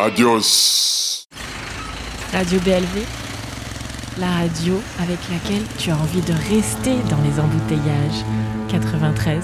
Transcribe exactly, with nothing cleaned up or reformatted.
Adios. Radio B L V, la radio avec laquelle tu as envie de rester dans les embouteillages. quatre-vingt-treize